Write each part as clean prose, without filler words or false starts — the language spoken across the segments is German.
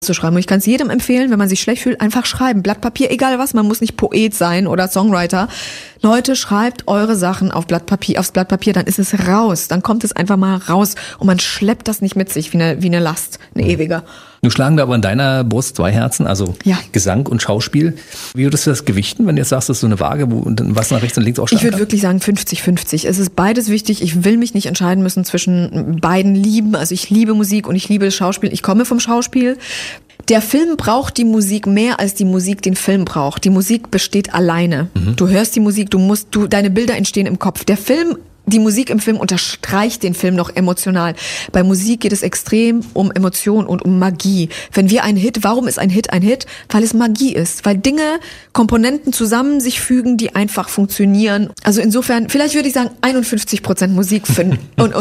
zu schreiben. Und ich kann es jedem empfehlen, wenn man sich schlecht fühlt, einfach schreiben. Blatt Papier, egal was, man muss nicht Poet sein oder Songwriter. Leute, schreibt eure Sachen aufs Blatt Papier, dann ist es raus. Dann kommt es einfach mal raus und man schleppt das nicht mit sich wie eine Last, eine ewige. Nun schlagen da aber in deiner Brust 2 Herzen, also Gesang und Schauspiel. Wie würdest du das gewichten, wenn du jetzt sagst, das ist so eine Waage, wo was nach rechts und links ausschlagen Ich würde wirklich sagen 50-50. Es ist beides wichtig. Ich will mich nicht entscheiden müssen zwischen beiden Lieben. Also ich liebe Musik und ich liebe das Schauspiel. Ich komme vom Schauspiel. Der Film braucht die Musik mehr, als die Musik den Film braucht. Die Musik besteht alleine. Du hörst die Musik, deine Bilder entstehen im Kopf. Die Musik im Film unterstreicht den Film noch emotional. Bei Musik geht es extrem um Emotion und um Magie. Warum ist ein Hit ein Hit? Weil es Magie ist. Weil Komponenten zusammen sich fügen, die einfach funktionieren. Also insofern, vielleicht würde ich sagen 51% Musik und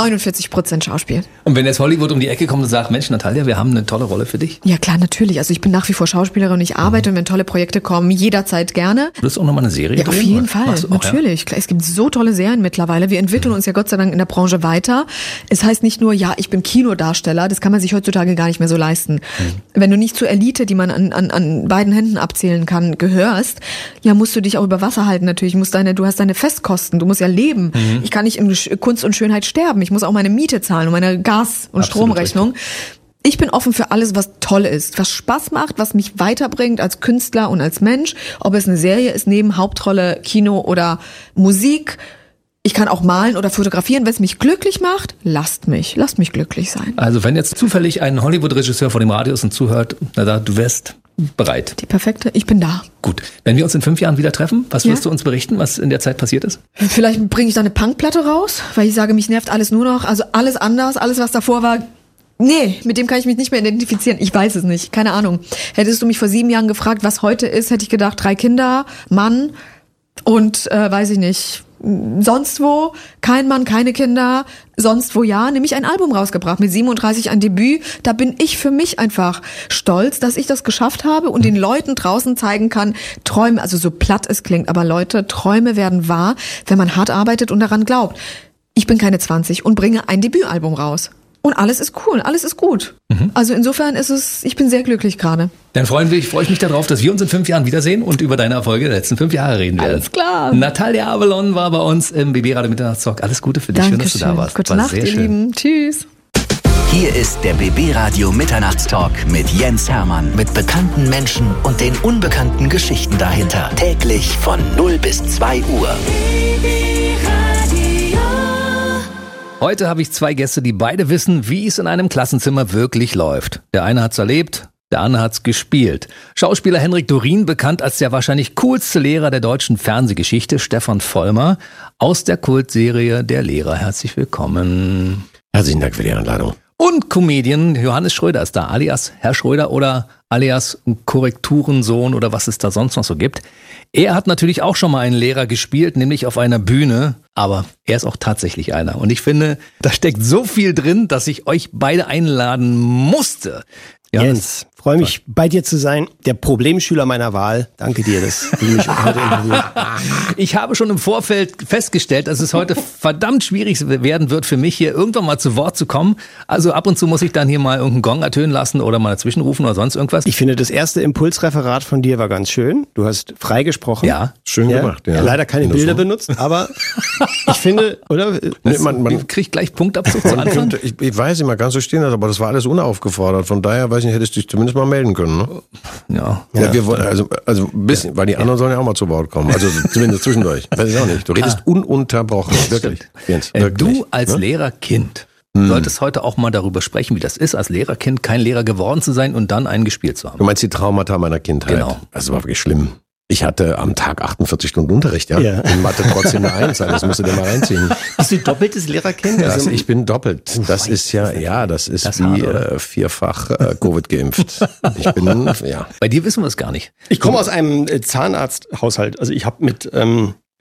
49% Schauspiel. Und wenn jetzt Hollywood um die Ecke kommt und sagt, Mensch, Natalia, wir haben eine tolle Rolle für dich. Ja klar, natürlich. Also ich bin nach wie vor Schauspielerin und ich arbeite und wenn tolle Projekte kommen, jederzeit gerne. Du hast auch nochmal eine Serie Ja, auf jeden Fall, natürlich. Ja? Es gibt so tolle Serien mittlerweile. Wir entwickeln uns ja Gott sei Dank in der Branche weiter. Es heißt nicht nur, ich bin Kinodarsteller, das kann man sich heutzutage gar nicht mehr so leisten. Wenn du nicht zur Elite, die man an beiden Händen abzählen kann, gehörst, musst du dich auch über Wasser halten natürlich. Du hast deine Festkosten, du musst ja leben. Ich kann nicht in Kunst und Schönheit sterben. Ich muss auch meine Miete zahlen und meine Gas- und Stromrechnung. Richtig. Ich bin offen für alles, was toll ist, was Spaß macht, was mich weiterbringt als Künstler und als Mensch. Ob es eine Serie ist, neben Hauptrolle, Kino oder Musik. Ich kann auch malen oder fotografieren. Wenn es mich glücklich macht, lasst mich glücklich sein. Also wenn jetzt zufällig ein Hollywood-Regisseur vor dem Radio ist und zuhört, du wärst bereit. Die perfekte, ich bin da. Gut. Wenn wir uns in 5 Jahren wieder treffen, was wirst du uns berichten, was in der Zeit passiert ist? Vielleicht bringe ich da eine Punkplatte raus, weil ich sage, mich nervt alles nur noch. Also alles anders, alles was davor war. Nee, mit dem kann ich mich nicht mehr identifizieren. Ich weiß es nicht, keine Ahnung. Hättest du mich vor 7 Jahren gefragt, was heute ist, hätte ich gedacht, 3 Kinder, Mann und weiß ich nicht, sonst wo, kein Mann, keine Kinder, sonst wo nämlich ein Album rausgebracht, mit 37 ein Debüt. Da bin ich für mich einfach stolz, dass ich das geschafft habe und den Leuten draußen zeigen kann, Träume, also so platt es klingt, aber Leute, Träume werden wahr, wenn man hart arbeitet und daran glaubt. Ich bin keine 20 und bringe ein Debütalbum raus. Und alles ist cool, alles ist gut. Also insofern ich bin sehr glücklich gerade. Dann freue ich mich darauf, dass wir uns in 5 Jahren wiedersehen und über deine Erfolge der letzten 5 Jahre reden werden. Alles klar. Natalia Avalon war bei uns im BB Radio Mitternachtstalk. Alles Gute für dich, schön, dass du da warst. Gute Nacht, ihr Lieben. Tschüss. Hier ist der BB Radio Mitternachtstalk mit Jens Hermann. Mit bekannten Menschen und den unbekannten Geschichten dahinter. Täglich von 0 bis 2 Uhr. Heute habe ich 2 Gäste, die beide wissen, wie es in einem Klassenzimmer wirklich läuft. Der eine hat's erlebt, der andere hat's gespielt. Schauspieler Henrik Dorien, bekannt als der wahrscheinlich coolste Lehrer der deutschen Fernsehgeschichte, Stefan Vollmer, aus der Kultserie Der Lehrer. Herzlich willkommen. Herzlichen Dank für die Einladung. Und Comedian Johannes Schröder ist da, alias Herr Schröder oder alias Korrekturensohn oder was es da sonst noch so gibt. Er hat natürlich auch schon mal einen Lehrer gespielt, nämlich auf einer Bühne, aber er ist auch tatsächlich einer. Und ich finde, da steckt so viel drin, dass ich euch beide einladen musste. Jens, freue mich, bei dir zu sein. Der Problemschüler meiner Wahl. Danke dir, dass du mich heute interviewt. Ich habe schon im Vorfeld festgestellt, dass es heute verdammt schwierig werden wird für mich, hier irgendwann mal zu Wort zu kommen. Also ab und zu muss ich dann hier mal irgendeinen Gong ertönen lassen oder mal dazwischen rufen oder sonst irgendwas. Ich finde, das erste Impulsreferat von dir war ganz schön. Du hast frei gesprochen. Ja, schön gemacht. Ja. Leider keine Bilder benutzt, aber ich finde, oder? Man kriegt gleich Punktabzug zu Anfang. Ich weiß nicht, man kann so stehen lassen, aber das war alles unaufgefordert. Von daher, weiß ich nicht, hättest du dich zumindest mal melden können. Ne? Ja. Wir wollen, also ein bisschen, weil die anderen sollen ja auch mal zu Wort kommen. Also zumindest zwischendurch. Weiß ich auch nicht. Du redest ununterbrochen. Wirklich. Jens, wirklich. Du als Lehrerkind solltest heute auch mal darüber sprechen, wie das ist, als Lehrerkind kein Lehrer geworden zu sein und dann einen gespielt zu haben. Du meinst die Traumata meiner Kindheit? Genau. Das war wirklich schlimm. Ich hatte am Tag 48 Stunden Unterricht, ja. In Mathe trotzdem eine 1, das musst du dir mal reinziehen. Bist du doppeltes Lehrerkind? Ich bin doppelt. Das ist das ist wie 4-fach Covid geimpft. Ich bin, Bei dir wissen wir es gar nicht. Ich komme aus einem Zahnarzthaushalt. Also ich habe mit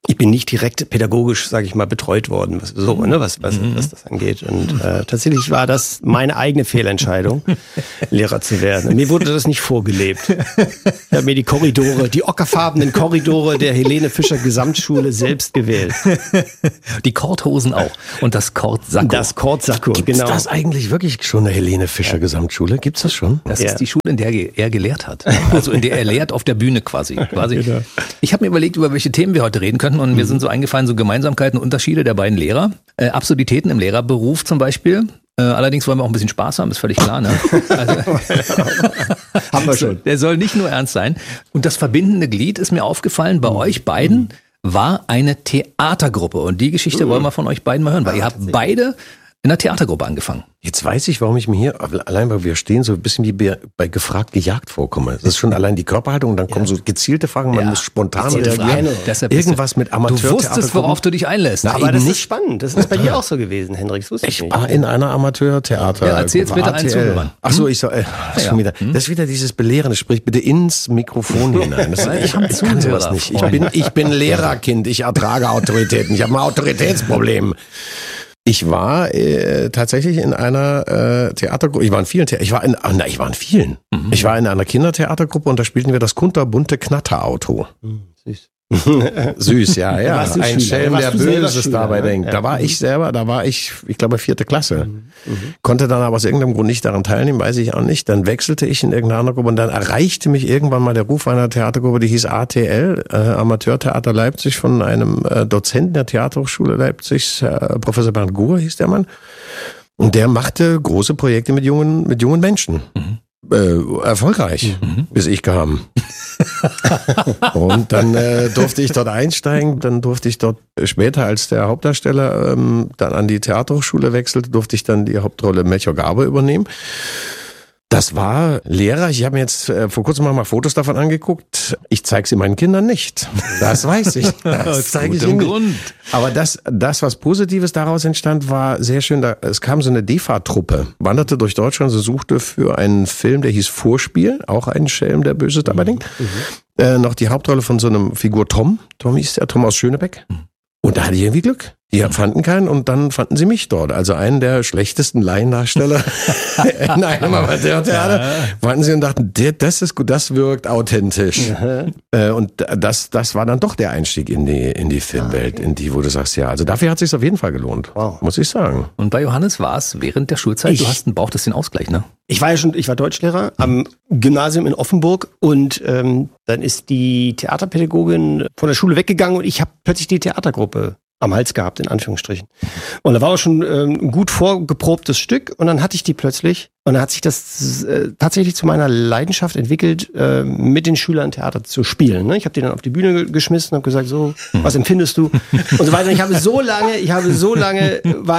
Ich bin nicht direkt pädagogisch, sage ich mal, betreut worden, was das angeht. Und tatsächlich war das meine eigene Fehlentscheidung, Lehrer zu werden. Mir wurde das nicht vorgelebt. Ich habe mir die ockerfarbenen Korridore der Helene Fischer Gesamtschule selbst gewählt. Die Korthosen auch und das Kortsacko. Das Kortsacko, Gibt's das eigentlich wirklich schon, eine Helene Fischer Gesamtschule? Gibt's das schon? Das ist die Schule, in der er gelehrt hat. Also in der er lehrt auf der Bühne quasi. Genau. Ich habe mir überlegt, über welche Themen wir heute reden könnten und mir sind so eingefallen, so Gemeinsamkeiten, Unterschiede der beiden Lehrer. Absurditäten im Lehrerberuf zum Beispiel. Allerdings wollen wir auch ein bisschen Spaß haben, ist völlig klar. Ne? Also, haben wir schon. Der soll nicht nur ernst sein. Und das verbindende Glied ist mir aufgefallen, bei euch beiden war eine Theatergruppe. Und die Geschichte wollen wir von euch beiden mal hören, weil ihr habt beide in einer Theatergruppe angefangen. Jetzt weiß ich, warum ich mir hier, allein weil wir stehen, so ein bisschen wie bei gefragt, gejagt vorkomme. Das ist schon allein die Körperhaltung und dann kommen so gezielte Fragen, man muss spontan reagieren. Irgendwas mit Amateurtheater. Du wusstest, worauf du dich einlässt. Aber das ist spannend. Das ist bei dir auch so gewesen, Hendrik. Das wusste ich nicht. War in einer Amateurtheater. Ja, erzähl jetzt bitte einen Zuhörern. Ach so, ich soll, schon wieder. Das ist wieder dieses Belehrende. Sprich bitte ins Mikrofon hinein. Ich kann sowas nicht. Ich bin Lehrerkind. Ich ertrage Autoritäten. Ich habe ein Autoritätsproblem. Ich war tatsächlich in einer Theatergruppe. Ich war in vielen. Ich war in einer Kindertheatergruppe und da spielten wir das kunterbunte Knatterauto. Süß. Süß, ja. Ein Schelm, der Böses dabei denkt. Ja. Da war ich, ich glaube, 4. Klasse. Konnte dann aber aus irgendeinem Grund nicht daran teilnehmen, weiß ich auch nicht. Dann wechselte ich in irgendeine andere Gruppe und dann erreichte mich irgendwann mal der Ruf einer Theatergruppe, die hieß ATL, Amateurtheater Leipzig, von einem Dozenten der Theaterhochschule Leipzig, Professor Bernd Guhr hieß der Mann. Und der machte große Projekte mit jungen Menschen. Erfolgreich, bis ich kam. Und dann durfte ich dort einsteigen, dann durfte ich dort später als der Hauptdarsteller dann an die Theaterhochschule wechselte, durfte ich dann die Hauptrolle Melchior Garbe übernehmen. Das war Lehrer. Ich habe mir jetzt vor kurzem mal Fotos davon angeguckt. Ich zeige sie meinen Kindern nicht. Das weiß ich. Das zeige ich ihnen nicht. Aber das, was Positives daraus entstand, war sehr schön. Es kam so eine DEFA-Truppe, wanderte durch Deutschland, suchte für einen Film, der hieß Vorspiel, auch ein Schelm, der Böses dabei denkt, noch die Hauptrolle von so einem Figur Tom. Tom hieß der, Tom aus Schönebeck. Und da hatte ich irgendwie Glück. Die fanden keinen und dann fanden sie mich dort. Also einen der schlechtesten Laiendarsteller in einem Amateurtheater. Fanden sie und dachten, das ist gut, das wirkt authentisch. Und das war dann doch der Einstieg in die Filmwelt, in die, wo du sagst, ja, also dafür hat es sich auf jeden Fall gelohnt, muss ich sagen. Und bei Johannes war es während der Schulzeit, du brauchtest den Ausgleich, ne? Ich war Deutschlehrer am Gymnasium in Offenburg und dann ist die Theaterpädagogin von der Schule weggegangen und ich habe plötzlich die Theatergruppe am Hals gehabt, in Anführungsstrichen. Und da war auch schon ein gut vorgeprobtes Stück und dann hatte ich die plötzlich und dann hat sich das tatsächlich zu meiner Leidenschaft entwickelt, mit den Schülern Theater zu spielen. Ne? Ich habe die dann auf die Bühne geschmissen und habe gesagt, so, was empfindest du? Und so weiter. Ich habe so lange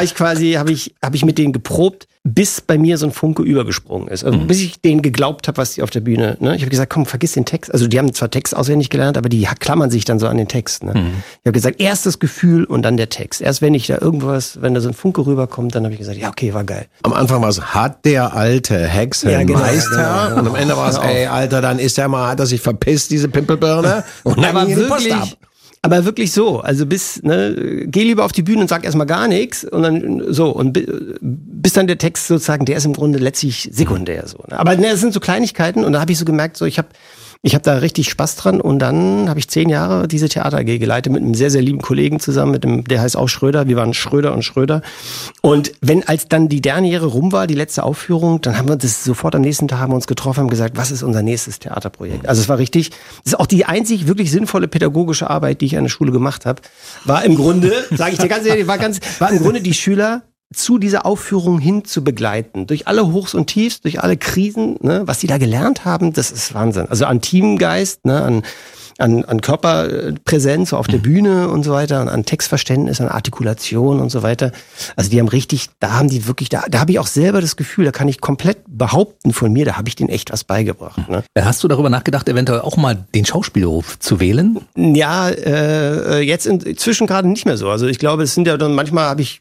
habe ich mit denen geprobt, bis bei mir so ein Funke übergesprungen ist. Also bis ich denen geglaubt habe, was die auf der Bühne, ne? Ich habe gesagt, komm, vergiss den Text. Also die haben zwar Text auswendig gelernt, aber die klammern sich dann so an den Text. Ne? Ich habe gesagt, erst das Gefühl und dann der Text. Erst wenn da so ein Funke rüberkommt, dann habe ich gesagt, ja, okay, war geil. Am Anfang war es, hat der alte Hexenmeister. Genau. Und am Ende war es, ey, Alter, dann hat er sich verpisst, diese Pimpelbirne. Und dann ging die Post ab. Aber wirklich so, also geh lieber auf die Bühne und sag erstmal gar nichts und dann so und bis dann der Text sozusagen, der ist im Grunde letztlich sekundär so. Ne? Aber das sind so Kleinigkeiten und da habe ich so gemerkt, so ich habe da richtig Spaß dran und dann habe ich 10 Jahre diese Theater AG geleitet mit einem sehr, sehr lieben Kollegen zusammen, der heißt auch Schröder, wir waren Schröder und Schröder und als dann die Derniere rum war, die letzte Aufführung, dann haben wir das sofort am nächsten Tag haben wir uns getroffen, haben gesagt, was ist unser nächstes Theaterprojekt? Also es war richtig, das ist auch die einzig wirklich sinnvolle pädagogische Arbeit, die ich an der Schule gemacht habe, war im Grunde, sage ich dir ganz ehrlich, war im Grunde die Schüler zu dieser Aufführung hin zu begleiten. Durch alle Hochs und Tiefs, durch alle Krisen, ne, was die da gelernt haben, das ist Wahnsinn. Also an Teamgeist, ne, an Körperpräsenz so auf der Bühne und so weiter, an Textverständnis, an Artikulation und so weiter. Also die haben da habe ich auch selber das Gefühl, da kann ich komplett behaupten von mir, da habe ich denen echt was beigebracht. Ne? Hast du darüber nachgedacht, eventuell auch mal den Schauspielberuf zu wählen? Ja, jetzt inzwischen gerade nicht mehr so. Also ich glaube, es sind ja dann manchmal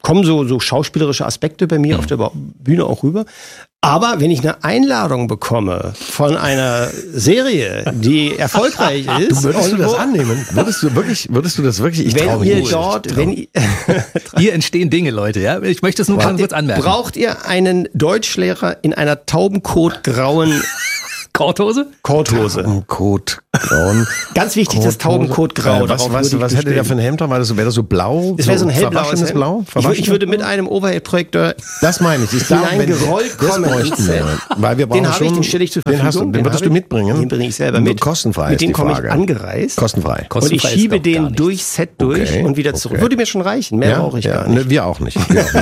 kommen so schauspielerische Aspekte bei mir auf der Bühne auch rüber. Aber wenn ich eine Einladung bekomme von einer Serie, die erfolgreich ist, Würdest du das annehmen? Würdest du das wirklich? Ich wenn traue ihr mich dort, Hier entstehen Dinge, Leute, ja. Ich möchte es nur ganz kurz anmerken. braucht ihr einen Deutschlehrer in einer taubenkotgrauen Korthose? Korthose. Taubenkotgrauen. Ganz wichtig, das Taubenkotgrau. Was hätte der für ein Hemd haben? Wäre das so blau? Das wäre so ein hellblaues verwaschenes Hemd. Blau? Ich würde mit einem Overhead-Projektor Das meine ich. hineingerollt kommen. Weil wir brauchen Den habe ich, schon, den stelle ich zur Verfügung. Den würdest du mitbringen? Den bringe ich selber mit. Kostenfrei Mit dem ist die komme ich Frage. angereist. Kostenfrei. Und ich Kostenfrei ist schiebe doch gar den nichts. durchs Set durch Okay, und wieder zurück. okay. Würde mir schon reichen. Mehr brauche ich gar nicht. Ne, wir auch nicht.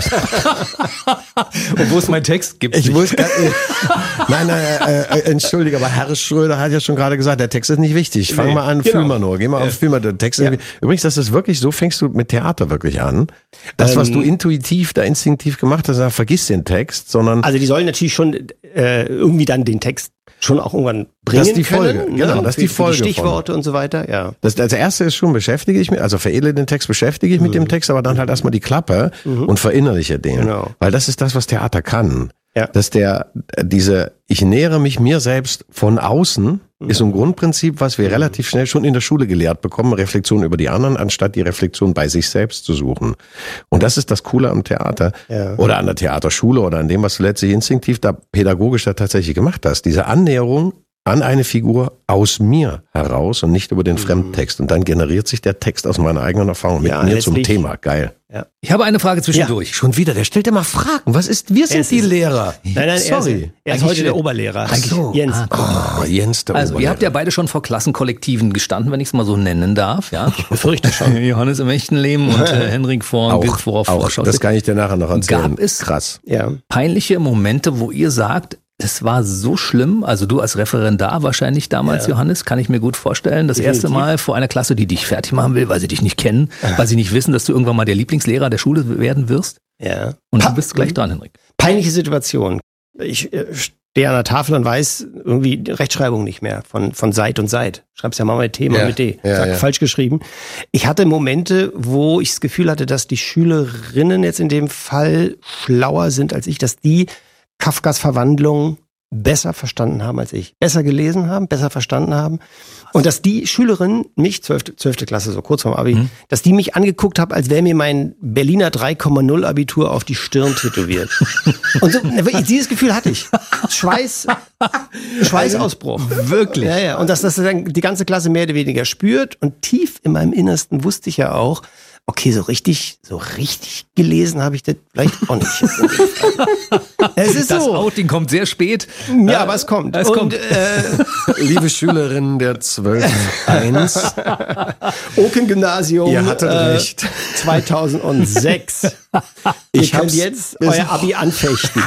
Und wo ist mein Text? Gibt's Ich nicht. muss nein, entschuldige, aber Herr Schröder hat ja schon gerade gesagt, der Text ist nicht wichtig. Fang mal an, fühl mal nur. Geh mal auf, fühl mal den Text. Ja. Übrigens, das ist wirklich, so fängst du mit Theater wirklich an. Das, was du intuitiv, da instinktiv gemacht hast, vergiss den Text, sondern Also die sollen natürlich schon irgendwie dann den Text schon auch irgendwann bringen Das ist die Folge, können. genau, Ne? das ist die Für Folge die Stichworte und so weiter, ja. das erste ist schon, beschäftige ich mich, also veredle den Text, beschäftige ich mit dem Text, aber dann halt erstmal die Klappe und verinnerliche den. Genau. Weil das ist das, was Theater kann. Ja. Dass ich nähere mich mir selbst von außen, ist ein Grundprinzip, was wir relativ schnell schon in der Schule gelehrt bekommen, Reflexion über die anderen, anstatt die Reflexion bei sich selbst zu suchen. Und das ist das Coole am Theater oder an der Theaterschule oder an dem, was du letztlich instinktiv da pädagogisch da tatsächlich gemacht hast. Diese Annäherung an eine Figur aus mir heraus und nicht über den Fremdtext. Und dann generiert sich der Text aus meiner eigenen Erfahrung mit Ja, mir zum letztlich- Thema. Geil. Ich habe eine Frage zwischendurch. Schon wieder, der stellt immer Fragen. Wir sind die Lehrer. Nein, Sorry. er ist heute der Oberlehrer. Jens. Oh, Jens, der Also, ihr habt ja beide schon vor Klassenkollektiven gestanden, wenn ich es mal so nennen darf, ja? Ich befürchte schon. Johannes im echten Leben und Henrik vor Vorschau. das kann ich dir nachher noch erzählen. Gab es Krass. Ja. peinliche Momente, wo ihr sagt, es war so schlimm, also du als Referendar wahrscheinlich damals, Johannes, kann ich mir gut vorstellen, das erste Mal vor einer Klasse, die dich fertig machen will, weil sie dich nicht kennen, weil sie nicht wissen, dass du irgendwann mal der Lieblingslehrer der Schule werden wirst. Ja. Und du bist gleich dran, Henrik. Peinliche Situation. Ich stehe an der Tafel und weiß irgendwie Rechtschreibung nicht mehr von Seit und Seit. Schreib's ja mal mit T, mal mit D. Falsch geschrieben. Ich hatte Momente, wo ich das Gefühl hatte, dass die Schülerinnen jetzt in dem Fall schlauer sind als ich, dass die Kafkas Verwandlung besser verstanden haben als ich. Besser gelesen haben, besser verstanden haben. Und dass die Schülerin, mich, 12. Klasse, so kurz vorm Abi, dass die mich angeguckt hat, als wäre mir mein Berliner 3,0 Abitur auf die Stirn tätowiert. Und so, dieses Gefühl hatte ich. Schweißausbruch. Wirklich? Ja. Und dass das dann die ganze Klasse mehr oder weniger spürt. Und tief in meinem Innersten wusste ich ja auch, okay, so richtig gelesen habe ich das vielleicht auch nicht. Es ist Das so. Outing kommt sehr spät. Ja, aber es kommt. Liebe Schülerinnen der 12.1. Oken-Gymnasium. Ihr hattet recht. 2006. Ihr könnt hab's jetzt euer Abi anfechten.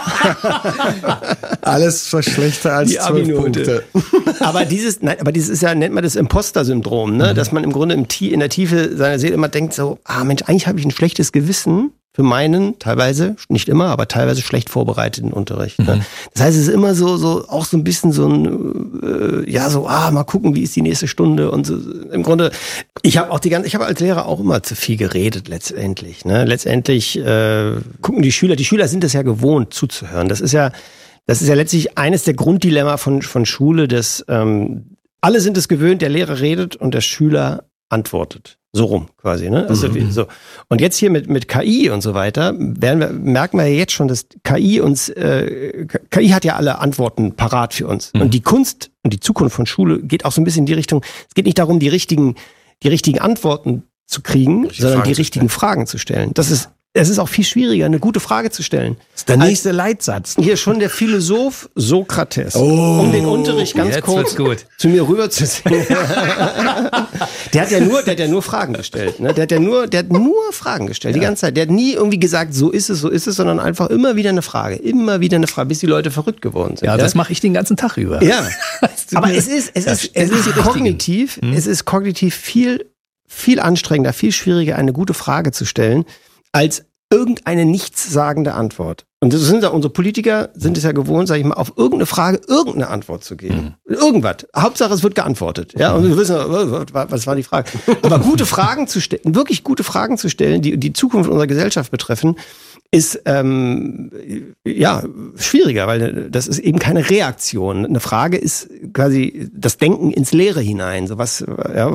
Alles schlechter als Die 12 Abi-Note. Punkte. Aber dieses ist ja, nennt man das Imposter-Syndrom, ne? Dass man im Grunde in der Tiefe seiner Seele immer denkt so, Mensch, eigentlich habe ich ein schlechtes Gewissen für meinen, teilweise, nicht immer, aber teilweise schlecht vorbereiteten Unterricht. Ne? Das heißt, es ist immer so auch so ein bisschen so ein, mal gucken, wie ist die nächste Stunde und so. Im Grunde, ich habe als Lehrer auch immer zu viel geredet letztendlich. Ne? Letztendlich gucken die Schüler sind es ja gewohnt zuzuhören. Das ist ja letztlich eines der Grunddilemma von Schule, dass alle sind es gewöhnt, der Lehrer redet und der Schüler antwortet. So rum quasi, ne? Also so. Und jetzt hier mit KI und so weiter merken wir ja jetzt schon, dass KI hat ja alle Antworten parat für uns. Und die Kunst und die Zukunft von Schule geht auch so ein bisschen in die Richtung, es geht nicht darum, die richtigen Antworten zu kriegen, sondern die richtigen Fragen zu stellen. Es ist auch viel schwieriger, eine gute Frage zu stellen. Das ist der nächste Leitsatz. Hier schon der Philosoph Sokrates, um den Unterricht ganz kurz zu mir rüberzuziehen. Der hat ja nur Fragen gestellt. Ne? Der hat nur Fragen gestellt, die ganze Zeit. Der hat nie irgendwie gesagt, so ist es, sondern einfach immer wieder eine Frage, bis die Leute verrückt geworden sind. Ja, das mache ich den ganzen Tag über. Ja, aber es ist kognitiv viel anstrengender, viel schwieriger, eine gute Frage zu stellen, als irgendeine nichtssagende Antwort. Und das sind ja unsere Politiker, sind es ja gewohnt, sag ich mal, auf irgendeine Frage irgendeine Antwort zu geben. Irgendwas. Hauptsache, es wird geantwortet. Ja, und wir wissen, was war die Frage? Aber gute Fragen zu stellen, wirklich gute Fragen zu stellen, die die Zukunft unserer Gesellschaft betreffen, ist schwieriger, weil das ist eben keine Reaktion. Eine Frage ist quasi das Denken ins Leere hinein. So was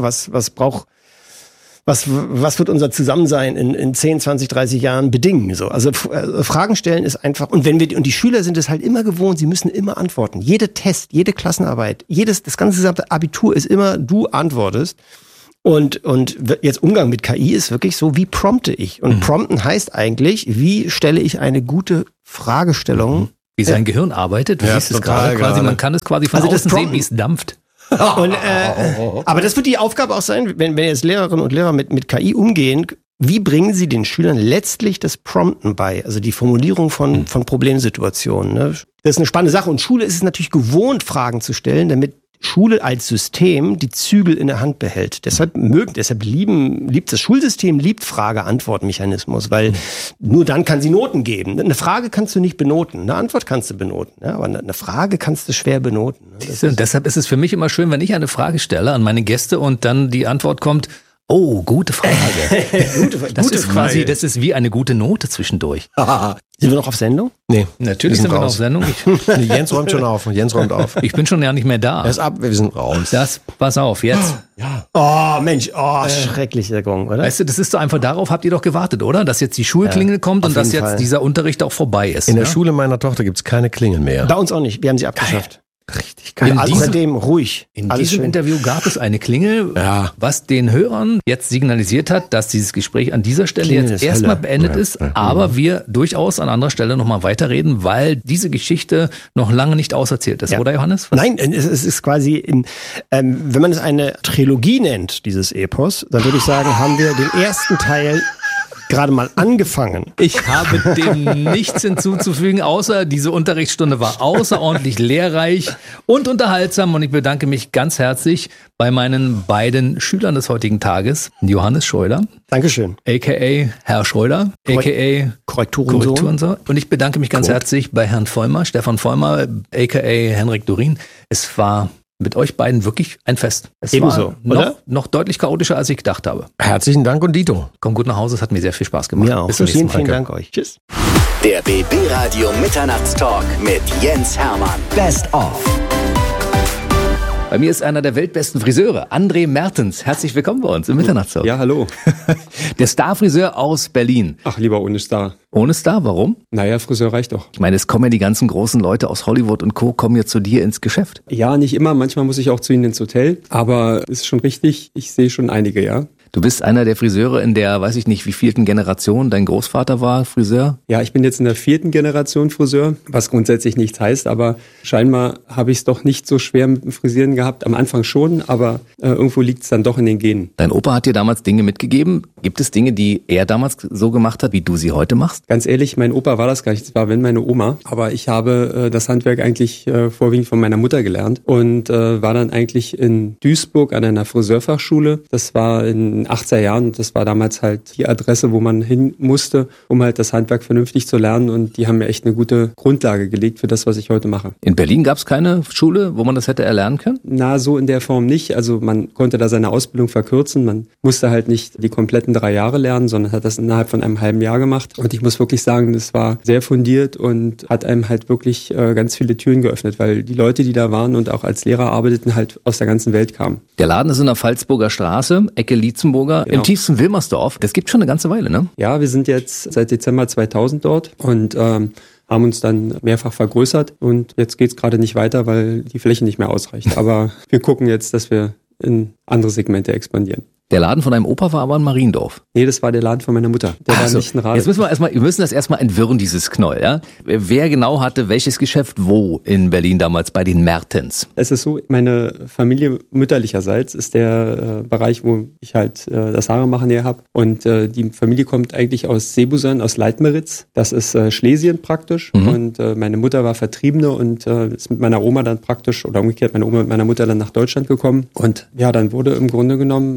wird unser Zusammensein in 10, 20, 30 Jahren bedingen? So, also Fragen stellen ist einfach, und die Schüler sind es halt immer gewohnt, sie müssen immer antworten. Jede Test, jede Klassenarbeit, das ganze gesamte Abitur ist immer, du antwortest. Und jetzt Umgang mit KI ist wirklich so, wie prompte ich? Und prompten heißt eigentlich, wie stelle ich eine gute Fragestellung? Wie sein Gehirn arbeitet, Ja, wie ist es total quasi, man kann es quasi von Also das außen sehen, Prompten. wie es dampft. Und, aber das wird die Aufgabe auch sein, wenn jetzt Lehrerinnen und Lehrer mit KI umgehen, wie bringen sie den Schülern letztlich das Prompten bei, also die Formulierung von Problemsituationen. Ne? Das ist eine spannende Sache und Schule ist es natürlich gewohnt, Fragen zu stellen, damit Schule als System die Zügel in der Hand behält. Deshalb liebt das Schulsystem Frage-Antwort-Mechanismus, weil nur dann kann sie Noten geben. Eine Frage kannst du nicht benoten, eine Antwort kannst du benoten, ja, aber eine Frage kannst du schwer benoten. Und deshalb ist es für mich immer schön, wenn ich eine Frage stelle an meine Gäste und dann die Antwort kommt, oh, gute Frage. Das ist wie eine gute Note zwischendurch. Sind wir noch auf Sendung? Nee. Natürlich sind wir noch auf Sendung. Jens räumt schon auf. Jens räumt auf. Ich bin schon ja nicht mehr da. Er ist ab, wir sind raus. Pass auf, jetzt. Oh, Mensch, schrecklich der Gong, oder? Weißt du, das ist so einfach, darauf habt ihr doch gewartet, oder? Dass jetzt die Schulklingel kommt und auf dass jeden jetzt Fall. dieser Unterricht auch vorbei ist. In der ne? Schule meiner Tochter gibt's keine Klingel mehr. Bei uns auch nicht, wir haben sie abgeschafft. Richtig In Also diesem- seitdem ruhig. In Alles diesem schön. Interview gab es eine Klingel, Ja. was den Hörern jetzt signalisiert hat, dass dieses Gespräch an dieser Stelle Klingel jetzt ist erstmal Hölle. beendet ist, aber wir durchaus an anderer Stelle nochmal weiterreden, weil diese Geschichte noch lange nicht auserzählt ist, Ja. oder Johannes? Was? Nein, es ist quasi, wenn man es eine Trilogie nennt, dieses Epos, dann würde ich sagen, haben wir den ersten Teil gerade mal angefangen. Ich habe dem nichts hinzuzufügen, außer diese Unterrichtsstunde war außerordentlich lehrreich und unterhaltsam und ich bedanke mich ganz herzlich bei meinen beiden Schülern des heutigen Tages, Johannes Schröder, Dankeschön. a.k.a. Herr Schröder, a.k.a. Korrekturensohn. Und ich bedanke mich ganz herzlich bei Herrn Vollmer, Stefan Vollmer, a.k.a. Henrik Dorin. Es war mit euch beiden wirklich ein Fest. Es Ebenso, war oder? noch deutlich chaotischer, als ich gedacht habe. Herzlichen Dank und Dito. Komm gut nach Hause, es hat mir sehr viel Spaß gemacht. Mir auch. Bis zum nächsten Vielen, Mal. vielen Dank euch. Tschüss. Der BB Radio Mitternachtstalk mit Jens Hermann. Best of. Bei mir ist einer der weltbesten Friseure, André Mertens. Herzlich willkommen bei uns im Mitternachtstalk. Ja, hallo. Der Starfriseur aus Berlin. Ach, lieber ohne Star. Ohne Star, warum? Naja, Friseur reicht doch. Ich meine, es kommen ja die ganzen großen Leute aus Hollywood und Co. kommen ja zu dir ins Geschäft. Ja, nicht immer. Manchmal muss ich auch zu Ihnen ins Hotel. Aber ist schon richtig. Ich sehe schon einige, ja. Du bist einer der Friseure in der, weiß ich nicht, wievielten Generation dein Großvater war Friseur. Ja, ich bin jetzt in der 4. Generation Friseur, was grundsätzlich nichts heißt, aber scheinbar habe ich es doch nicht so schwer mit dem Frisieren gehabt. Am Anfang schon, aber irgendwo liegt es dann doch in den Genen. Dein Opa hat dir damals Dinge mitgegeben. Gibt es Dinge, die er damals so gemacht hat, wie du sie heute machst? Ganz ehrlich, mein Opa war das gar nicht, das war wenn meine Oma. Aber ich habe das Handwerk eigentlich vorwiegend von meiner Mutter gelernt und war dann eigentlich in Duisburg an einer Friseurfachschule. Das war in den 80er Jahren und das war damals halt die Adresse, wo man hin musste, um halt das Handwerk vernünftig zu lernen und die haben mir echt eine gute Grundlage gelegt für das, was ich heute mache. In Berlin gab es keine Schule, wo man das hätte erlernen können? Na, so in der Form nicht. Also man konnte da seine Ausbildung verkürzen. Man musste halt nicht die kompletten 3 Jahre lernen, sondern hat das innerhalb von einem halben Jahr gemacht. Und ich muss wirklich sagen, das war sehr fundiert und hat einem halt wirklich ganz viele Türen geöffnet, weil die Leute, die da waren und auch als Lehrer arbeiteten, halt aus der ganzen Welt kamen. Der Laden ist in der Pfalzburger Straße, Ecke Lietzenburger, im Genau. tiefsten Wilmersdorf. Das gibt schon eine ganze Weile, ne? Ja, wir sind jetzt seit Dezember 2000 dort und haben uns dann mehrfach vergrößert und jetzt geht's gerade nicht weiter, weil die Fläche nicht mehr ausreicht. Aber wir gucken jetzt, dass wir in andere Segmente expandieren. Der Laden von deinem Opa war aber in Mariendorf. Nee, das war der Laden von meiner Mutter. Der war Ach so. nicht ein Rad. Jetzt wir müssen das erstmal entwirren, dieses Knoll, ja? Wer genau hatte welches Geschäft wo in Berlin damals bei den Mertens? Es ist so, meine Familie mütterlicherseits ist der Bereich, wo ich halt das Haaremachen her habe. Und die Familie kommt eigentlich aus Seebusern, aus Leitmeritz. Das ist Schlesien praktisch. Und meine Mutter war Vertriebene und ist mit meiner Oma dann praktisch, oder umgekehrt, meine Oma mit meiner Mutter dann nach Deutschland gekommen. Und ja, dann wurde im Grunde genommen, meine Oma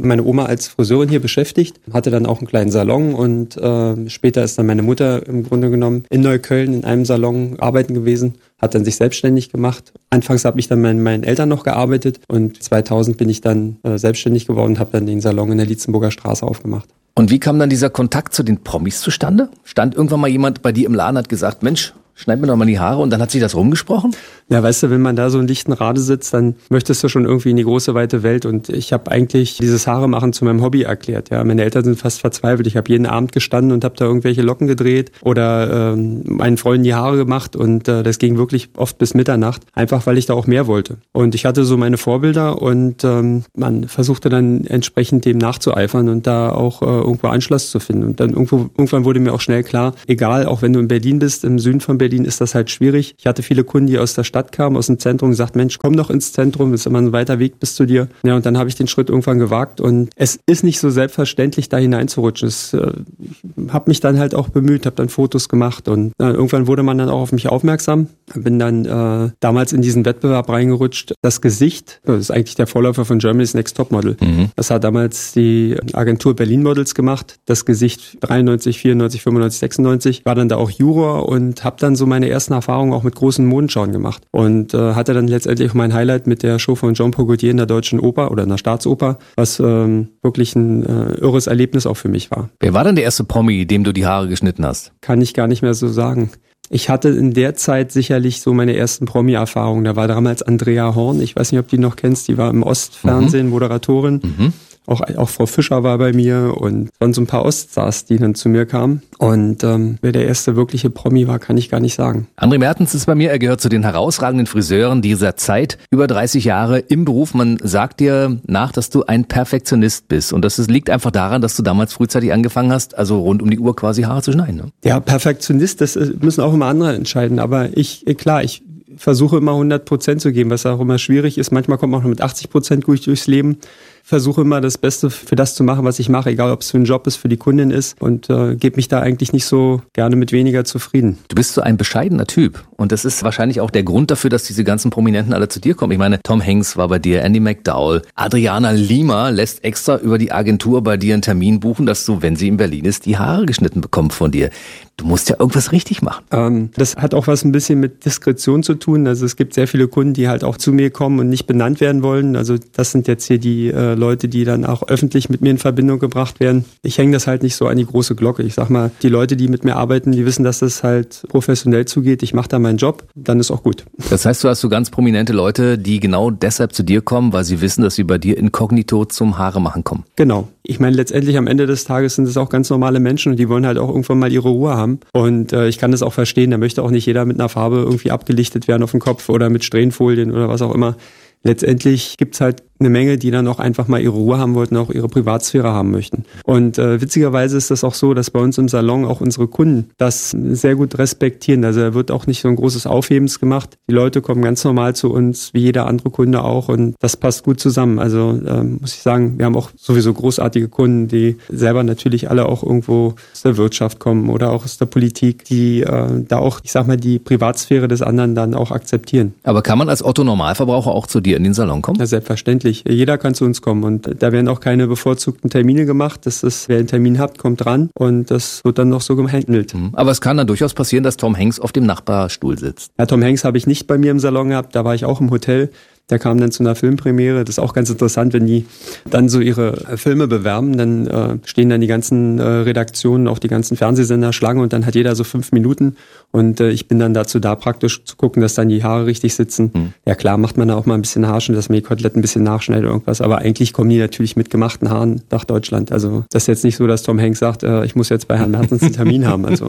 Oma als Friseurin hier beschäftigt, hatte dann auch einen kleinen Salon und später ist dann meine Mutter im Grunde genommen in Neukölln in einem Salon arbeiten gewesen, hat dann sich selbstständig gemacht. Anfangs habe ich dann mit meinen Eltern noch gearbeitet und 2000 bin ich dann selbstständig geworden und habe dann den Salon in der Lietzenburger Straße aufgemacht. Und wie kam dann dieser Kontakt zu den Promis zustande? Stand irgendwann mal jemand bei dir im Laden, hat gesagt, Mensch, schneid mir doch mal die Haare und dann hat sich das rumgesprochen? Ja, weißt du, wenn man da so in Lichtenrade sitzt, dann möchtest du schon irgendwie in die große, weite Welt. Und ich habe eigentlich dieses Haaremachen zu meinem Hobby erklärt. Ja, meine Eltern sind fast verzweifelt. Ich habe jeden Abend gestanden und habe da irgendwelche Locken gedreht oder meinen Freunden die Haare gemacht. Und das ging wirklich oft bis Mitternacht, einfach weil ich da auch mehr wollte. Und ich hatte so meine Vorbilder und man versuchte dann entsprechend dem nachzueifern und da auch irgendwo Anschluss zu finden. Und dann irgendwann wurde mir auch schnell klar, egal, auch wenn du in Berlin bist, im Süden von Berlin ist das halt schwierig. Ich hatte viele Kunden, die aus der Stadt kamen, aus dem Zentrum, gesagt, Mensch, komm doch ins Zentrum, ist immer ein weiter Weg bis zu dir. Ja, und dann habe ich den Schritt irgendwann gewagt und es ist nicht so selbstverständlich, da hineinzurutschen. Ich habe mich dann halt auch bemüht, habe dann Fotos gemacht und irgendwann wurde man dann auch auf mich aufmerksam. Bin dann damals in diesen Wettbewerb reingerutscht. Das Gesicht, das ist eigentlich der Vorläufer von Germany's Next Topmodel. Das hat damals die Agentur Berlin Models gemacht. Das Gesicht 93, 94, 95, 96, war dann da auch Juror und habe dann so meine ersten Erfahrungen auch mit großen Modenschauen gemacht. Und hatte dann letztendlich auch mein Highlight mit der Show von Jean-Paul Gaultier in der Deutschen Oper oder in der Staatsoper, was wirklich ein irres Erlebnis auch für mich war. Wer war denn der erste Promi, dem du die Haare geschnitten hast? Kann ich gar nicht mehr so sagen. Ich hatte in der Zeit sicherlich so meine ersten Promi-Erfahrungen. Da war damals Andrea Horn, ich weiß nicht, ob du die noch kennst, die war im Ostfernsehen Moderatorin. Auch Frau Fischer war bei mir und waren so ein paar Oststars, die dann zu mir kamen. Und wer der erste wirkliche Promi war, kann ich gar nicht sagen. André Mertens ist bei mir, er gehört zu den herausragenden Friseuren dieser Zeit. Über 30 Jahre im Beruf. Man sagt dir nach, dass du ein Perfektionist bist. Und das liegt einfach daran, dass du damals frühzeitig angefangen hast, also rund um die Uhr quasi Haare zu schneiden. Ne? Ja, Perfektionist, das müssen auch immer andere entscheiden. Aber ich versuche immer 100% zu geben, was auch immer schwierig ist. Manchmal kommt man auch mit 80% gut durchs Leben. Versuche immer das Beste für das zu machen, was ich mache, egal ob es für einen Job ist, für die Kundin ist und gebe mich da eigentlich nicht so gerne mit weniger zufrieden. Du bist so ein bescheidener Typ und das ist wahrscheinlich auch der Grund dafür, dass diese ganzen Prominenten alle zu dir kommen. Ich meine, Tom Hanks war bei dir, Andy McDowell, Adriana Lima lässt extra über die Agentur bei dir einen Termin buchen, dass du, wenn sie in Berlin ist, die Haare geschnitten bekommt von dir. Du musst ja irgendwas richtig machen. Das hat auch was ein bisschen mit Diskretion zu tun. Also es gibt sehr viele Kunden, die halt auch zu mir kommen und nicht benannt werden wollen. Also das sind jetzt hier die Leute, die dann auch öffentlich mit mir in Verbindung gebracht werden. Ich hänge das halt nicht so an die große Glocke. Ich sag mal, die Leute, die mit mir arbeiten, die wissen, dass das halt professionell zugeht. Ich mache da meinen Job, dann ist auch gut. Das heißt, du hast so ganz prominente Leute, die genau deshalb zu dir kommen, weil sie wissen, dass sie bei dir inkognito zum Haaremachen kommen. Genau. Ich meine, letztendlich am Ende des Tages sind es auch ganz normale Menschen und die wollen halt auch irgendwann mal ihre Ruhe haben. Und ich kann das auch verstehen, da möchte auch nicht jeder mit einer Farbe irgendwie abgelichtet werden auf dem Kopf oder mit Strähnfolien oder was auch immer. Letztendlich gibt's halt eine Menge, die dann auch einfach mal ihre Ruhe haben wollten, auch ihre Privatsphäre haben möchten. Und witzigerweise ist das auch so, dass bei uns im Salon auch unsere Kunden das sehr gut respektieren. Also da wird auch nicht so ein großes Aufhebens gemacht. Die Leute kommen ganz normal zu uns, wie jeder andere Kunde auch und das passt gut zusammen. Also muss ich sagen, wir haben auch sowieso großartige Kunden, die selber natürlich alle auch irgendwo aus der Wirtschaft kommen oder auch aus der Politik, die da auch, ich sag mal, die Privatsphäre des anderen dann auch akzeptieren. Aber kann man als Otto-Normalverbraucher auch zu dir in den Salon kommen? Ja, selbstverständlich. Jeder kann zu uns kommen und da werden auch keine bevorzugten Termine gemacht. Das ist, wer einen Termin hat, kommt ran und das wird dann noch so gehandelt. Aber es kann dann durchaus passieren, dass Tom Hanks auf dem Nachbarstuhl sitzt. Ja, Tom Hanks habe ich nicht bei mir im Salon gehabt, da war ich auch im Hotel. Der kam dann zu einer Filmpremiere. Das ist auch ganz interessant, wenn die dann so ihre Filme bewerben, dann stehen dann die ganzen Redaktionen, auch die ganzen Fernsehsender Schlange und dann hat jeder so 5 Minuten und ich bin dann dazu da, praktisch zu gucken, dass dann die Haare richtig sitzen. Ja klar, macht man da auch mal ein bisschen Haarschnitt, dass man die Koteletten ein bisschen nachschneidet oder irgendwas, aber eigentlich kommen die natürlich mit gemachten Haaren nach Deutschland. Also das ist jetzt nicht so, dass Tom Hanks sagt, ich muss jetzt bei Herrn Mertens einen Termin haben. Also.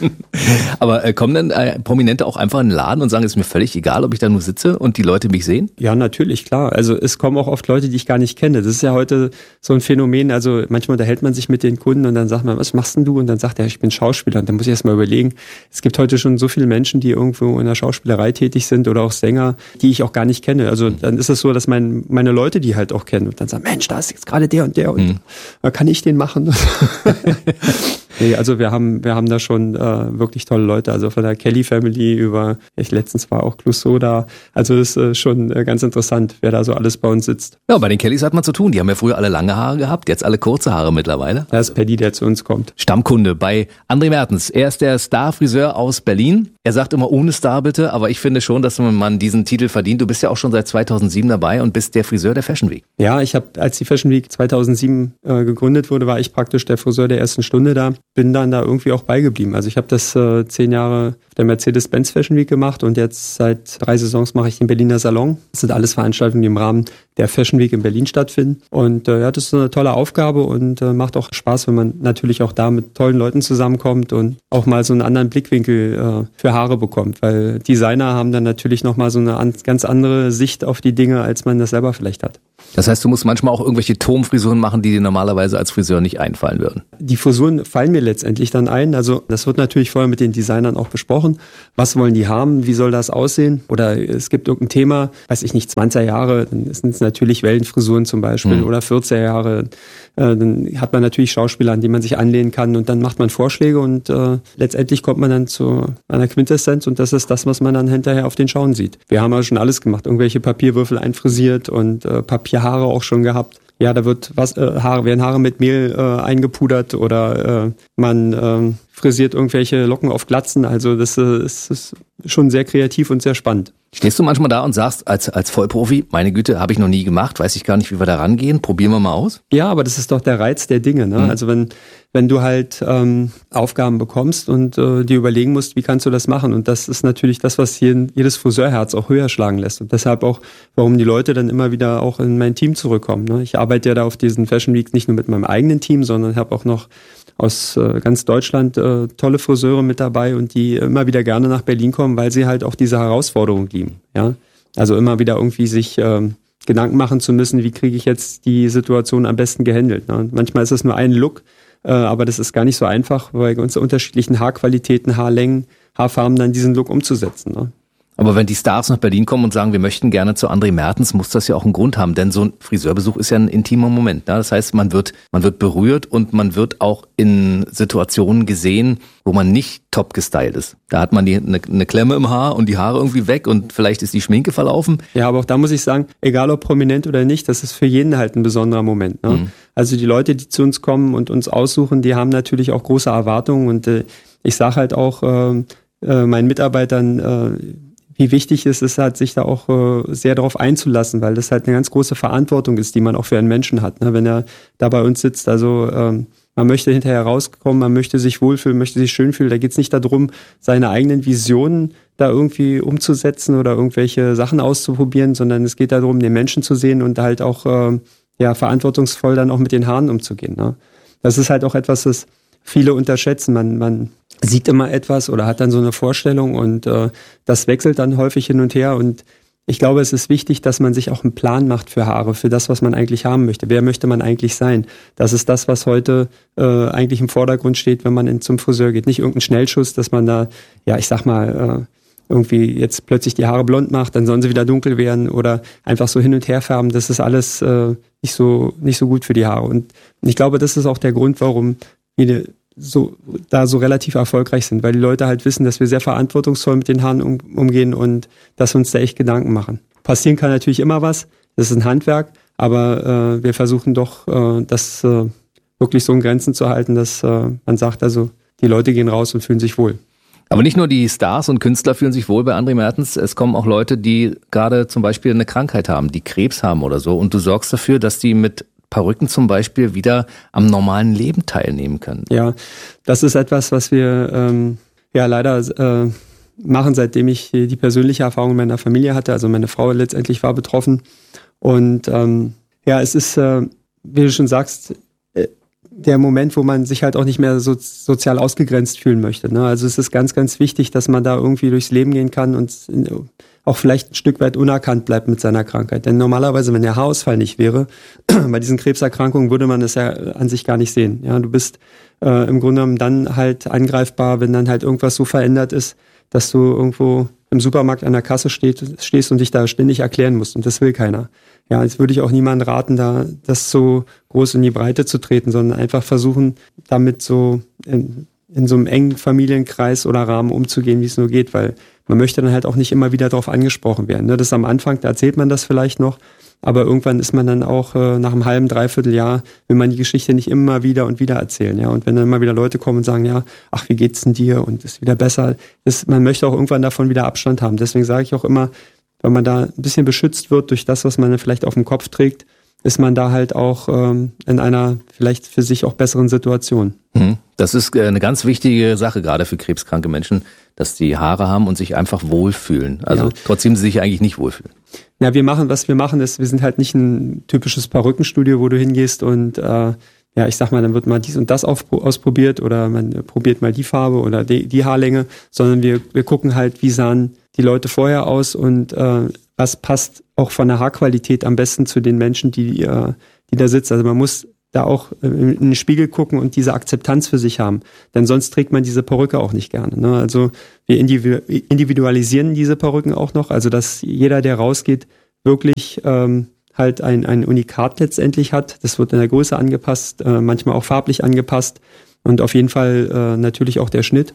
Aber kommen dann Prominente auch einfach in den Laden und sagen, es ist mir völlig egal, ob ich da nur sitze und die Leute mich sehen? Ja, natürlich, klar. Also es kommen auch oft Leute, die ich gar nicht kenne. Das ist ja heute so ein Phänomen. Also manchmal unterhält man sich mit den Kunden und dann sagt man, was machst denn du? Und dann sagt er, ich bin Schauspieler. Und dann muss ich erst mal überlegen, es gibt heute schon so viele Menschen, die irgendwo in der Schauspielerei tätig sind oder auch Sänger, die ich auch gar nicht kenne. Also dann ist es so, dass meine Leute die halt auch kennen und dann sagen, Mensch, da ist jetzt gerade der und kann ich den machen? Nee, also wir haben da schon wirklich tolle Leute, also von der Kelly Family über, letztens war auch Clouseau da, also das ist schon ganz interessant, wer da so alles bei uns sitzt. Ja, bei den Kellys hat man zu tun, die haben ja früher alle lange Haare gehabt, jetzt alle kurze Haare mittlerweile. Da ist Paddy, der zu uns kommt. Stammkunde bei André Mertens, er ist der Star-Friseur aus Berlin. Er sagt immer ohne Star bitte, aber ich finde schon, dass man diesen Titel verdient. Du bist ja auch schon seit 2007 dabei und bist der Friseur der Fashion Week. Ja, ich habe, als die Fashion Week 2007 gegründet wurde, war ich praktisch der Friseur der ersten Stunde da. Bin dann da irgendwie auch beigeblieben. Also ich habe das 10 Jahre auf der Mercedes-Benz Fashion Week gemacht und jetzt seit 3 Saisons mache ich den Berliner Salon. Das sind alles Veranstaltungen, die im Rahmen der Fashion Week in Berlin stattfinden. Und das ist eine tolle Aufgabe und macht auch Spaß, wenn man natürlich auch da mit tollen Leuten zusammenkommt und auch mal so einen anderen Blickwinkel für Haare bekommt. Weil Designer haben dann natürlich nochmal so eine ganz andere Sicht auf die Dinge, als man das selber vielleicht hat. Das heißt, du musst manchmal auch irgendwelche Turmfrisuren machen, die dir normalerweise als Friseur nicht einfallen würden. Die Frisuren fallen mir letztendlich dann ein. Also das wird natürlich vorher mit den Designern auch besprochen. Was wollen die haben? Wie soll das aussehen? Oder es gibt irgendein Thema, weiß ich nicht, 20er Jahre, dann sind es natürlich Wellenfrisuren zum Beispiel oder 40er Jahre. Dann hat man natürlich Schauspieler, an die man sich anlehnen kann und dann macht man Vorschläge und letztendlich kommt man dann zu einer Quintessenz und das ist das, was man dann hinterher auf den Schauen sieht. Wir haben ja schon alles gemacht, irgendwelche Papierwürfel einfrisiert und Papierhaare auch schon gehabt. Ja, da werden Haare mit Mehl eingepudert oder man frisiert irgendwelche Locken auf Glatzen. Also das ist schon sehr kreativ und sehr spannend. Stehst du manchmal da und sagst als Vollprofi, meine Güte, habe ich noch nie gemacht, weiß ich gar nicht, wie wir da rangehen, probieren wir mal aus? Ja, aber das ist doch der Reiz der Dinge, ne? Also wenn du halt Aufgaben bekommst und dir überlegen musst, wie kannst du das machen? Und das ist natürlich das, was jedes Friseurherz auch höher schlagen lässt. Und deshalb auch, warum die Leute dann immer wieder auch in mein Team zurückkommen. Ne? Ich arbeite ja da auf diesen Fashion Weeks nicht nur mit meinem eigenen Team, sondern habe auch noch aus ganz Deutschland tolle Friseure mit dabei und die immer wieder gerne nach Berlin kommen, weil sie halt auch diese Herausforderung lieben. Ja? Also immer wieder irgendwie sich Gedanken machen zu müssen, wie kriege ich jetzt die Situation am besten gehandelt. Ne? Und manchmal ist es nur ein Look, aber das ist gar nicht so einfach, bei uns unterschiedlichen Haarqualitäten, Haarlängen, Haarfarben dann diesen Look umzusetzen. Ne? Aber wenn die Stars nach Berlin kommen und sagen, wir möchten gerne zu André Mertens, muss das ja auch einen Grund haben, denn so ein Friseurbesuch ist ja ein intimer Moment. Ne? Das heißt, man wird berührt und man wird auch in Situationen gesehen, wo man nicht top gestylt ist. Da hat man eine Klemme im Haar und die Haare irgendwie weg und vielleicht ist die Schminke verlaufen. Ja, aber auch da muss ich sagen, egal ob prominent oder nicht, das ist für jeden halt ein besonderer Moment. Ne? Mhm. Also die Leute, die zu uns kommen und uns aussuchen, die haben natürlich auch große Erwartungen und ich sage halt auch meinen Mitarbeitern, wie wichtig es ist, halt sich da auch sehr darauf einzulassen, weil das halt eine ganz große Verantwortung ist, die man auch für einen Menschen hat, ne? Wenn er da bei uns sitzt. Also man möchte hinterher rauskommen, man möchte sich wohlfühlen, möchte sich schön fühlen. Da geht es nicht darum, seine eigenen Visionen da irgendwie umzusetzen oder irgendwelche Sachen auszuprobieren, sondern es geht darum, den Menschen zu sehen und halt auch verantwortungsvoll dann auch mit den Haaren umzugehen. Ne? Das ist halt auch etwas, das viele unterschätzen. Man sieht immer etwas oder hat dann so eine Vorstellung und das wechselt dann häufig hin und her und ich glaube, es ist wichtig, dass man sich auch einen Plan macht für Haare, für das, was man eigentlich haben möchte. Wer möchte man eigentlich sein? Das ist das, was heute eigentlich im Vordergrund steht, wenn man zum Friseur geht. Nicht irgendein Schnellschuss, dass man da, irgendwie jetzt plötzlich die Haare blond macht, dann sollen sie wieder dunkel werden oder einfach so hin und her färben. Das ist alles nicht so gut für die Haare. Und ich glaube, das ist auch der Grund, warum viele so relativ erfolgreich sind, weil die Leute halt wissen, dass wir sehr verantwortungsvoll mit den Haaren umgehen und dass wir uns da echt Gedanken machen. Passieren kann natürlich immer was, das ist ein Handwerk, aber wir versuchen doch, das wirklich so in Grenzen zu halten, dass man sagt, also die Leute gehen raus und fühlen sich wohl. Aber nicht nur die Stars und Künstler fühlen sich wohl bei André Mertens, es kommen auch Leute, die gerade zum Beispiel eine Krankheit haben, die Krebs haben oder so und du sorgst dafür, dass die mit Perücken zum Beispiel wieder am normalen Leben teilnehmen können. Ja, das ist etwas, was wir leider machen, seitdem ich die persönliche Erfahrung in meiner Familie hatte. Also meine Frau letztendlich war betroffen. Und es ist, wie du schon sagst, der Moment, wo man sich halt auch nicht mehr so sozial ausgegrenzt fühlen möchte. Ne? Also es ist ganz, ganz wichtig, dass man da irgendwie durchs Leben gehen kann und auch vielleicht ein Stück weit unerkannt bleibt mit seiner Krankheit. Denn normalerweise, wenn der Haarausfall nicht wäre, bei diesen Krebserkrankungen würde man es ja an sich gar nicht sehen. Ja, du bist im Grunde genommen dann halt angreifbar, wenn dann halt irgendwas so verändert ist, dass du irgendwo im Supermarkt an der Kasse stehst und dich da ständig erklären musst. Und das will keiner. Ja, jetzt würde ich auch niemandem raten, das so groß in die Breite zu treten, sondern einfach versuchen, damit so in so einem engen Familienkreis oder Rahmen umzugehen, wie es nur geht, weil man möchte dann halt auch nicht immer wieder darauf angesprochen werden. Das ist am Anfang, da erzählt man das vielleicht noch, aber irgendwann ist man dann auch nach einem halben, dreiviertel Jahr, will man die Geschichte nicht immer wieder und wieder erzählen. Ja, und wenn dann immer wieder Leute kommen und sagen, ja, ach, wie geht's denn dir und ist wieder besser, man möchte auch irgendwann davon wieder Abstand haben. Deswegen sage ich auch immer, wenn man da ein bisschen beschützt wird durch das, was man dann vielleicht auf dem Kopf trägt, ist man da halt auch in einer vielleicht für sich auch besseren Situation. Das ist eine ganz wichtige Sache, gerade für krebskranke Menschen, dass die Haare haben und sich einfach wohlfühlen. Also trotzdem sie sich eigentlich nicht wohlfühlen. Ja, was wir machen ist, wir sind halt nicht ein typisches Perückenstudio, wo du hingehst und ich sag mal, dann wird mal dies und das ausprobiert oder man probiert mal die Farbe oder die Haarlänge, sondern wir gucken halt, wie sahen die Leute vorher aus und was passt auch von der Haarqualität am besten zu den Menschen, die da sitzen. Also man muss da auch in den Spiegel gucken und diese Akzeptanz für sich haben. Denn sonst trägt man diese Perücke auch nicht gerne. Ne? Also wir individualisieren diese Perücken auch noch, also dass jeder, der rausgeht, wirklich halt ein Unikat letztendlich hat. Das wird in der Größe angepasst, manchmal auch farblich angepasst und auf jeden Fall natürlich auch der Schnitt.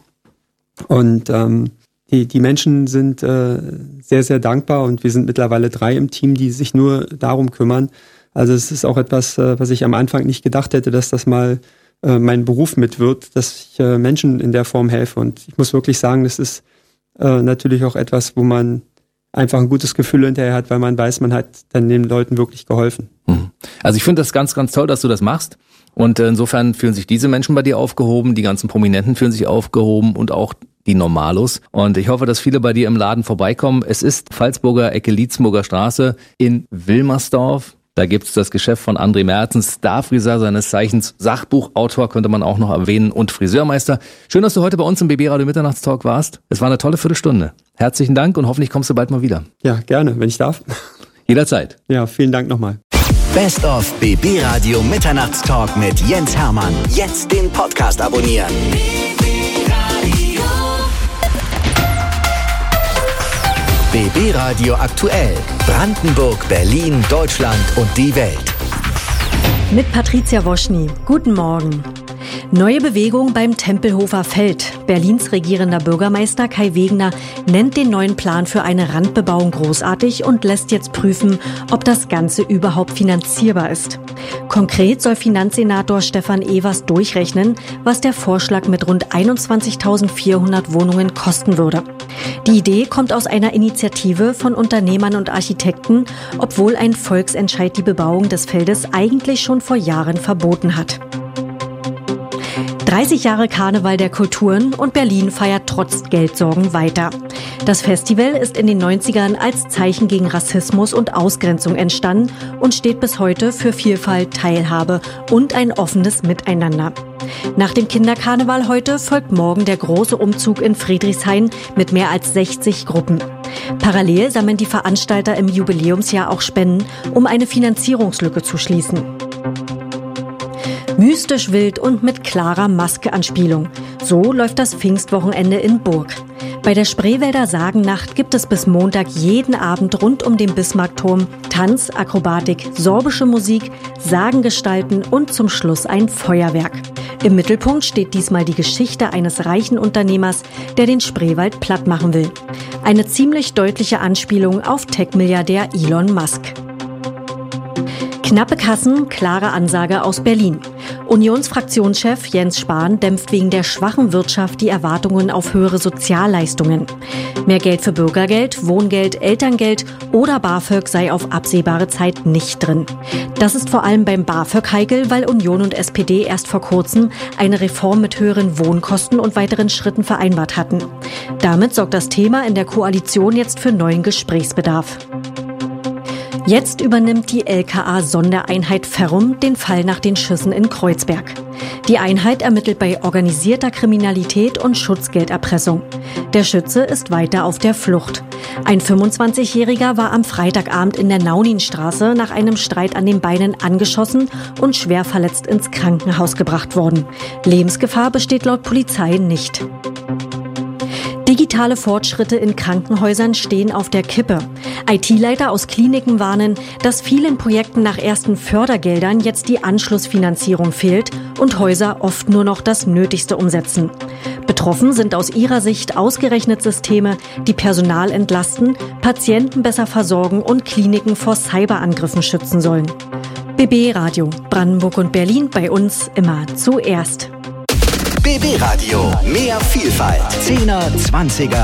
Und die Menschen sind sehr, sehr dankbar und wir sind mittlerweile 3 im Team, die sich nur darum kümmern. Also es ist auch etwas, was ich am Anfang nicht gedacht hätte, dass das mal mein Beruf mit wird, dass ich Menschen in der Form helfe. Und ich muss wirklich sagen, das ist natürlich auch etwas, wo man einfach ein gutes Gefühl hinterher hat, weil man weiß, man hat dann den Leuten wirklich geholfen. Also ich finde das ganz, ganz toll, dass du das machst. Und insofern fühlen sich diese Menschen bei dir aufgehoben, die ganzen Prominenten fühlen sich aufgehoben und auch die Normalos. Und ich hoffe, dass viele bei dir im Laden vorbeikommen. Es ist Pfalzburger Ecke Lietzburger Straße in Wilmersdorf. Da gibt's das Geschäft von André Mertens, Starfriseur, seines Zeichens Sachbuchautor, könnte man auch noch erwähnen, und Friseurmeister. Schön, dass du heute bei uns im BB Radio Mitternachtstalk warst. Es war eine tolle Viertelstunde. Herzlichen Dank und hoffentlich kommst du bald mal wieder. Ja, gerne, wenn ich darf. Jederzeit. Ja, vielen Dank nochmal. Best of BB Radio Mitternachtstalk mit Jens Hermann. Jetzt den Podcast abonnieren. BB Radio aktuell. Brandenburg, Berlin, Deutschland und die Welt. Mit Patricia Woschny. Guten Morgen. Neue Bewegung beim Tempelhofer Feld. Berlins regierender Bürgermeister Kai Wegner nennt den neuen Plan für eine Randbebauung großartig und lässt jetzt prüfen, ob das Ganze überhaupt finanzierbar ist. Konkret soll Finanzsenator Stefan Evers durchrechnen, was der Vorschlag mit rund 21.400 Wohnungen kosten würde. Die Idee kommt aus einer Initiative von Unternehmern und Architekten, obwohl ein Volksentscheid die Bebauung des Feldes eigentlich schon vor Jahren verboten hat. 30 Jahre Karneval der Kulturen und Berlin feiert trotz Geldsorgen weiter. Das Festival ist in den 90ern als Zeichen gegen Rassismus und Ausgrenzung entstanden und steht bis heute für Vielfalt, Teilhabe und ein offenes Miteinander. Nach dem Kinderkarneval heute folgt morgen der große Umzug in Friedrichshain mit mehr als 60 Gruppen. Parallel sammeln die Veranstalter im Jubiläumsjahr auch Spenden, um eine Finanzierungslücke zu schließen. Mystisch wild und mit klarer Maske-Anspielung. So läuft das Pfingstwochenende in Burg. Bei der Spreewälder Sagennacht gibt es bis Montag jeden Abend rund um den Bismarckturm Tanz, Akrobatik, sorbische Musik, Sagengestalten und zum Schluss ein Feuerwerk. Im Mittelpunkt steht diesmal die Geschichte eines reichen Unternehmers, der den Spreewald platt machen will. Eine ziemlich deutliche Anspielung auf Tech-Milliardär Elon Musk. Knappe Kassen, klare Ansage aus Berlin. Unionsfraktionschef Jens Spahn dämpft wegen der schwachen Wirtschaft die Erwartungen auf höhere Sozialleistungen. Mehr Geld für Bürgergeld, Wohngeld, Elterngeld oder BAföG sei auf absehbare Zeit nicht drin. Das ist vor allem beim BAföG heikel, weil Union und SPD erst vor kurzem eine Reform mit höheren Wohnkosten und weiteren Schritten vereinbart hatten. Damit sorgt das Thema in der Koalition jetzt für neuen Gesprächsbedarf. Jetzt übernimmt die LKA-Sondereinheit Ferrum den Fall nach den Schüssen in Kreuzberg. Die Einheit ermittelt bei organisierter Kriminalität und Schutzgelderpressung. Der Schütze ist weiter auf der Flucht. Ein 25-Jähriger war am Freitagabend in der Nauninstraße nach einem Streit an den Beinen angeschossen und schwer verletzt ins Krankenhaus gebracht worden. Lebensgefahr besteht laut Polizei nicht. Digitale Fortschritte in Krankenhäusern stehen auf der Kippe. IT-Leiter aus Kliniken warnen, dass vielen Projekten nach ersten Fördergeldern jetzt die Anschlussfinanzierung fehlt und Häuser oft nur noch das Nötigste umsetzen. Betroffen sind aus ihrer Sicht ausgerechnet Systeme, die Personal entlasten, Patienten besser versorgen und Kliniken vor Cyberangriffen schützen sollen. BB Radio, Brandenburg und Berlin, bei uns immer zuerst. BB Radio, mehr Vielfalt. 10er, 20er.